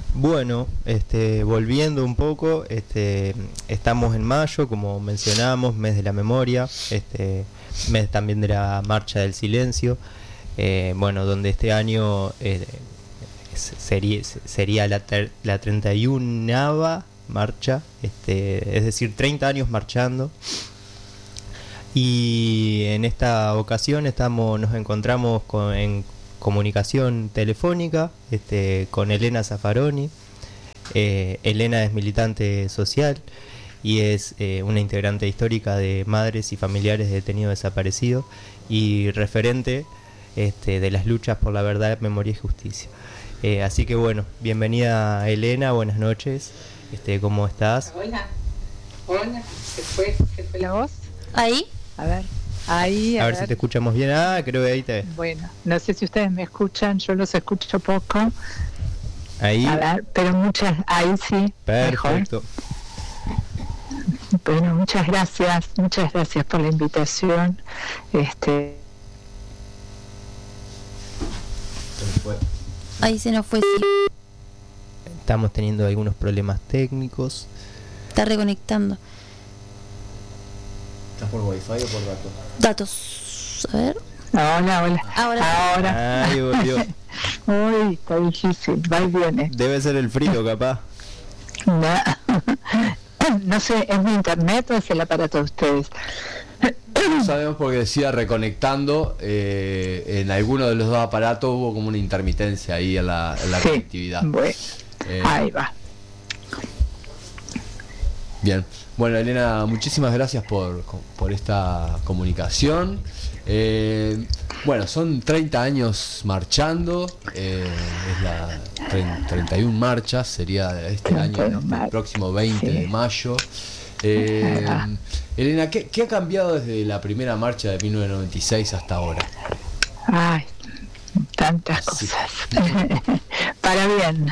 Bueno, volviendo un poco, estamos en mayo, como mencionamos, mes de la memoria, mes también de la Marcha del Silencio, bueno, donde este año sería la 31ª marcha, es decir, 30 años marchando. Y en esta ocasión nos encontramos en comunicación telefónica con Elena Zaffaroni. Elena es militante social y es una integrante histórica de madres y familiares de detenidos desaparecidos y referente de las luchas por la verdad, memoria y justicia. Así que bueno, bienvenida Elena, buenas noches. ¿Cómo estás? Hola, ¿se fue la voz? Ahí. A ver, ahí, a ver si te escuchamos bien. Creo que ahí te ves. Bueno, no sé si ustedes me escuchan, yo los escucho poco. Ahí. A ver, pero ahí sí. Perfecto. Mejor. Bueno, muchas gracias por la invitación. Ahí se nos fue. Estamos teniendo algunos problemas técnicos. Está reconectando. ¿Estás por wifi o por datos? Datos. A ver. Hola. Ahora. Ahí volvió. Uy, está difícil, va y viene. Debe ser el frío, capaz. No sé, ¿es mi internet o es el aparato de ustedes? No sabemos porque decía reconectando. En alguno de los dos aparatos hubo como una intermitencia ahí en la conectividad. Bueno, ahí va. Bien. Bueno, Elena, muchísimas gracias por esta comunicación. Bueno, son 30 años marchando, es la 31 marchas, sería este año, el próximo 20 de mayo. Elena, ¿qué ha cambiado desde la primera marcha de 1996 hasta ahora? Ay, tantas cosas. Para bien.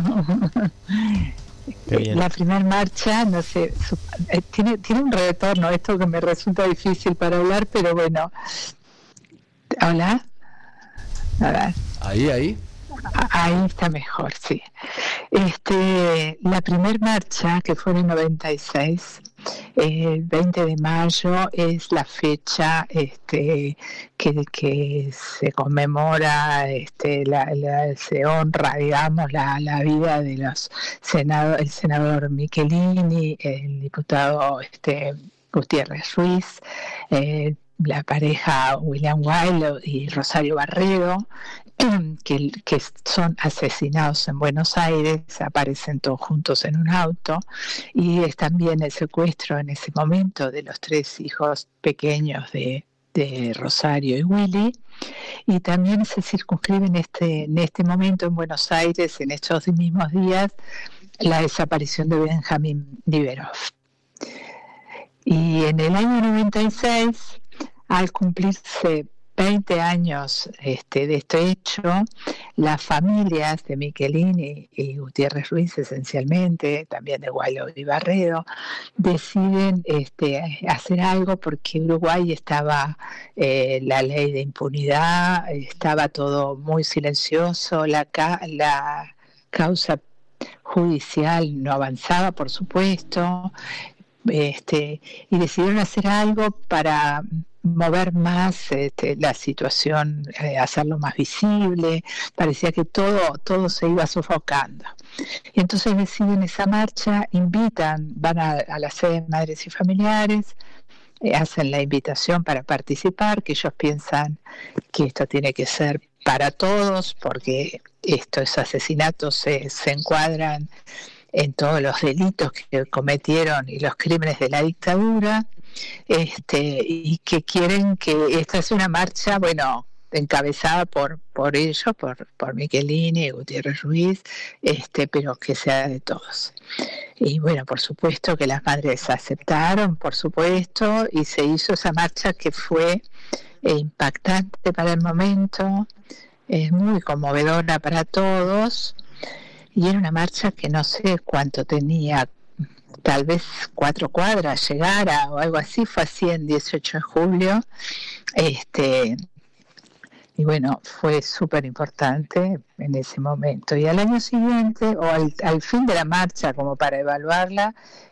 La primera marcha, no sé, tiene un retorno, esto que me resulta difícil para hablar, pero bueno. ¿Hola? A ver. Ahí. Ahí está mejor, sí. La primera marcha, que fue en el 96, el 20 de mayo, es la fecha que se conmemora, se honra, digamos, la vida de el senador Michelini, el diputado Gutiérrez Ruiz, la pareja William Wilde y Rosario Barredo, que son asesinados en Buenos Aires, aparecen todos juntos en un auto, y es también el secuestro en ese momento de los 3 hijos pequeños de Rosario y Willy, y también se circunscribe en este momento en Buenos Aires, en estos mismos días, la desaparición de Benjamín Liberov. Y en el año 96, al cumplirse 20 años de este hecho, las familias de Michelini y Gutiérrez Ruiz, esencialmente, también de Guaidó y Barredo, deciden hacer algo porque Uruguay estaba la ley de impunidad, estaba todo muy silencioso, la causa judicial no avanzaba, por supuesto, y decidieron hacer algo para mover más la situación, hacerlo más visible. Parecía que todo se iba sofocando. Y entonces deciden esa marcha, van a la sede de Madres y Familiares, hacen la invitación para participar, que ellos piensan que esto tiene que ser para todos, porque estos asesinatos se encuadran en todos los delitos que cometieron y los crímenes de la dictadura, y que quieren que esta es una marcha, bueno, encabezada por ellos, por Michelini y Gutiérrez Ruiz, pero que sea de todos. Y bueno, por supuesto que las madres aceptaron, por supuesto, y se hizo esa marcha que fue impactante para el momento, muy conmovedora para todos, y era una marcha que no sé cuánto tenía, tal vez 4 cuadras llegara o algo así, fue así en 18 de julio, y bueno, fue súper importante en ese momento. Y al año siguiente, o al fin de la marcha, como para evaluarla,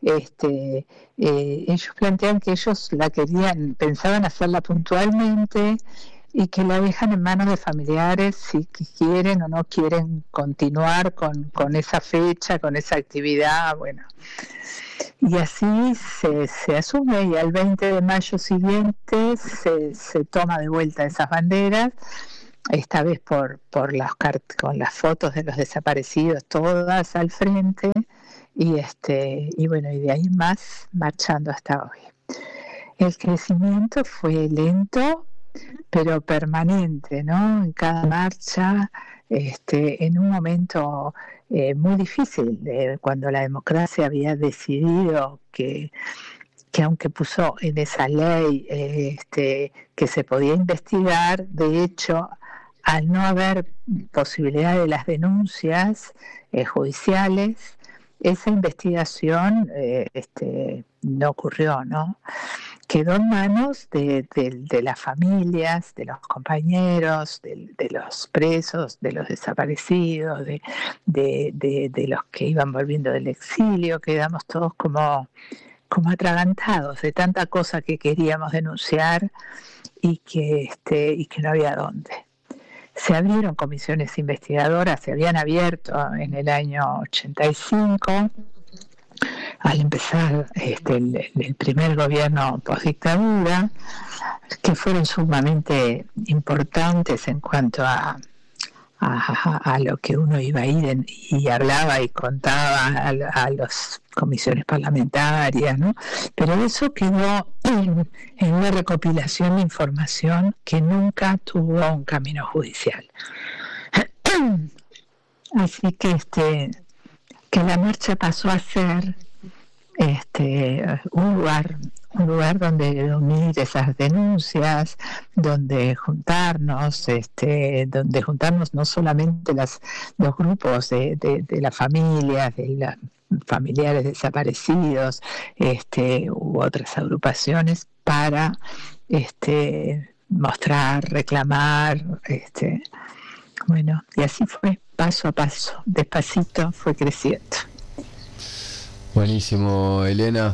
ellos plantean que ellos la querían, pensaban hacerla puntualmente y que la dejan en manos de familiares si quieren o no quieren continuar con esa fecha, con esa actividad, bueno. Y así se asume, y al 20 de mayo siguiente se toma de vuelta esas banderas, esta vez con las fotos de los desaparecidos todas al frente, y bueno, y de ahí más marchando hasta hoy. El crecimiento fue lento, pero permanente, ¿no? En cada marcha, en un momento muy difícil, cuando la democracia había decidido que aunque puso en esa ley que se podía investigar, de hecho, al no haber posibilidad de las denuncias judiciales, esa investigación no ocurrió, ¿no? Quedó en manos de las familias, de los compañeros, de los presos, de los desaparecidos, de los que iban volviendo del exilio. Quedamos todos como atragantados de tanta cosa que queríamos denunciar y que no había dónde. Se abrieron comisiones investigadoras, se habían abierto en el año 85, al empezar el primer gobierno postdictadura, que fueron sumamente importantes en cuanto a lo que uno iba a ir y hablaba y contaba a las comisiones parlamentarias, ¿no? Pero eso quedó en una recopilación de información que nunca tuvo un camino judicial. Así que la marcha pasó a ser un lugar donde unir esas denuncias, donde juntarnos no solamente los grupos de las familias, de los familiares desaparecidos, u otras agrupaciones, para mostrar, reclamar, bueno, y así fue, paso a paso, despacito fue creciendo. Buenísimo, Elena.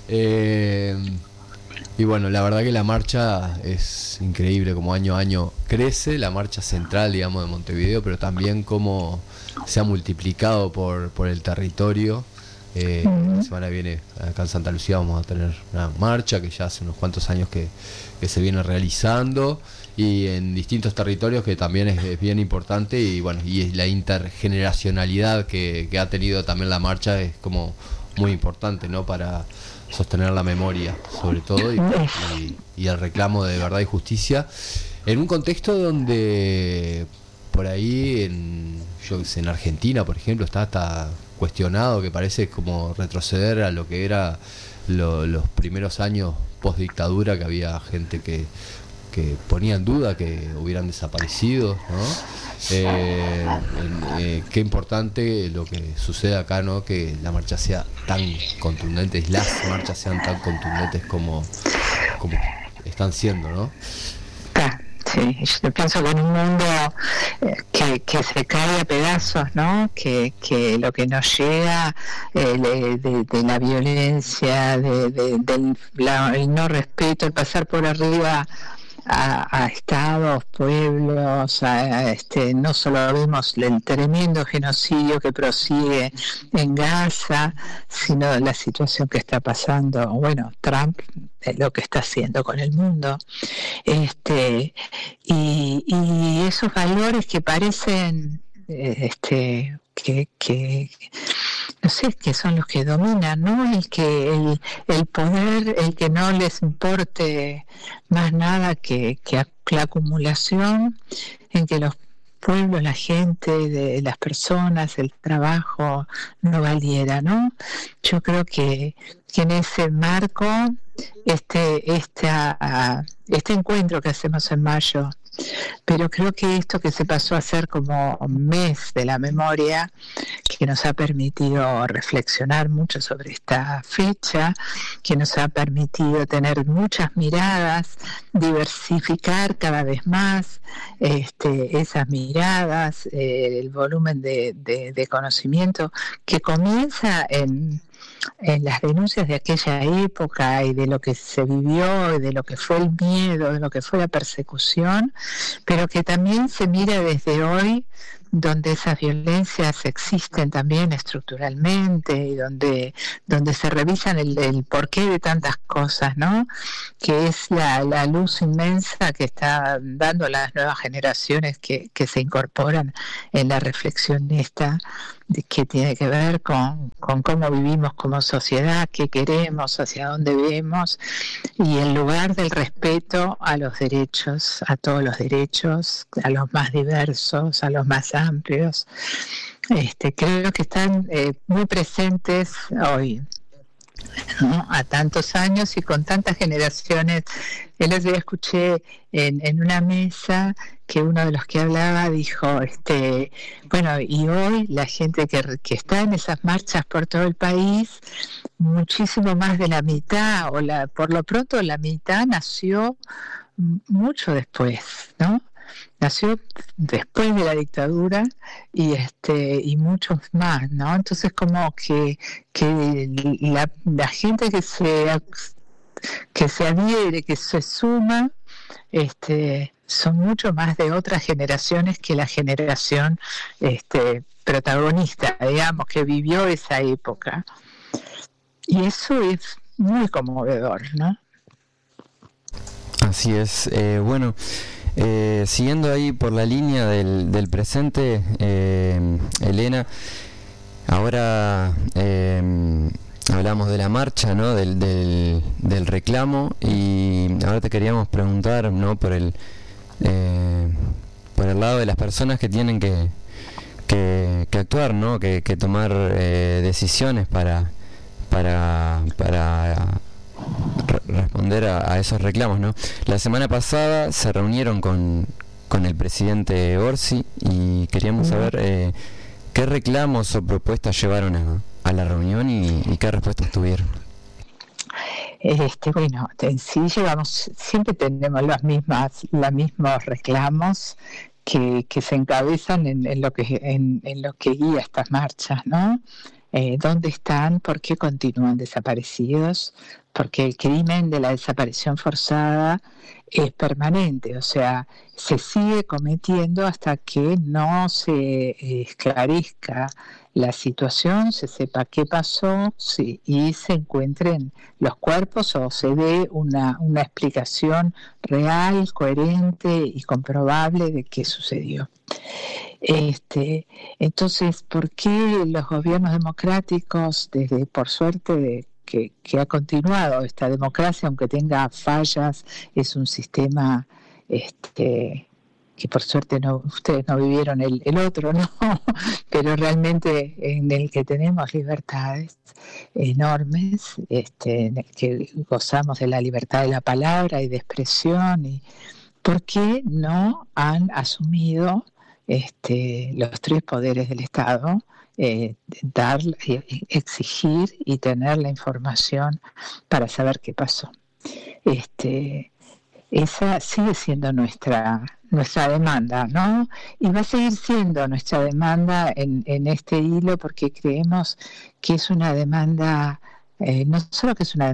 Y bueno, la verdad que la marcha es increíble, como año a año crece, la marcha central, digamos, de Montevideo, pero también cómo se ha multiplicado por el territorio. La semana que viene acá en Santa Lucía vamos a tener una marcha que ya hace unos cuantos años que se viene realizando, y en distintos territorios, que también es bien importante. Y bueno, y la intergeneracionalidad que ha tenido también la marcha es como muy importante, ¿no? Para sostener la memoria, sobre todo, y el reclamo de verdad y justicia, en un contexto donde por ahí en Argentina, por ejemplo, está hasta cuestionado, que parece como retroceder a lo que era los primeros años post dictadura, que había gente que ponía en duda que hubieran desaparecido, ¿no? Qué importante lo que sucede acá, ¿no? Que la marcha sea tan contundente, las marchas sean tan contundentes como están siendo, ¿no? Sí, yo pienso que en un mundo que se cae a pedazos, ¿no? Que lo que nos llega de la violencia, el no respeto, el pasar por arriba a estados, pueblos, no solo vemos el tremendo genocidio que prosigue en Gaza, sino la situación que está pasando, bueno, Trump, lo que está haciendo con el mundo, y esos valores que parecen que no sé, que son los que dominan, ¿no? El poder, el que no les importe más nada que la acumulación, en que los pueblos, la gente, de las personas, el trabajo no valiera, ¿no? Yo creo que en ese marco este encuentro que hacemos en mayo Pero creo que esto que se pasó a ser como un mes de la memoria, que nos ha permitido reflexionar mucho sobre esta fecha, que nos ha permitido tener muchas miradas, diversificar cada vez más esas miradas, el volumen de conocimiento que comienza en las denuncias de aquella época y de lo que se vivió, y de lo que fue el miedo, de lo que fue la persecución, pero que también se mira desde hoy, donde esas violencias existen también estructuralmente y donde se revisan el porqué de tantas cosas, ¿no? Que es la luz inmensa que está dando las nuevas generaciones que se incorporan en la reflexión esta, que tiene que ver con cómo vivimos como sociedad, qué queremos, hacia dónde vemos, y el lugar del respeto a los derechos, a todos los derechos, a los más diversos, a los más amplios. Creo que están muy presentes hoy, ¿no? A tantos años y con tantas generaciones. El otro día escuché en una mesa que uno de los que hablaba dijo, bueno, y hoy la gente que está en esas marchas por todo el país, muchísimo más de la mitad, por lo pronto la mitad nació mucho después, ¿no? Nació después de la dictadura y muchos más, ¿no? Entonces como que la gente que se adhiere, que se suma, son mucho más de otras generaciones que la generación protagonista, digamos, que vivió esa época. Y eso es muy conmovedor, ¿no? Así es. Bueno, siguiendo ahí por la línea del presente, Elena, ahora hablamos de la marcha, ¿no? del reclamo, y ahora te queríamos preguntar, ¿no? por el lado de las personas que tienen que actuar, ¿no? que tomar decisiones para responder a esos reclamos, ¿no? La semana pasada se reunieron con el presidente Orsi y queríamos saber qué reclamos o propuestas llevaron a la reunión y qué respuestas tuvieron. Bueno, en sí siempre tenemos los mismos reclamos que se encabezan en lo que guía estas marchas, ¿no? ¿Dónde están? ¿Por qué continúan desaparecidos? Porque el crimen de la desaparición forzada es permanente, o sea, se sigue cometiendo hasta que no se esclarezca la situación, se sepa qué pasó, sí, y se encuentren los cuerpos o se dé una explicación real, coherente y comprobable de qué sucedió. Entonces, ¿por qué los gobiernos democráticos, por suerte que ha continuado esta democracia, aunque tenga fallas, es un sistema que por suerte ustedes no vivieron el otro, ¿no? Pero realmente en el que tenemos libertades enormes, en el que gozamos de la libertad de la palabra y de expresión, ¿por qué no han asumido los tres poderes del Estado, exigir y tener la información para saber qué pasó? Esa sigue siendo nuestra demanda, ¿no? Y va a seguir siendo nuestra demanda en este hilo, porque creemos que es una demanda, no solo que es una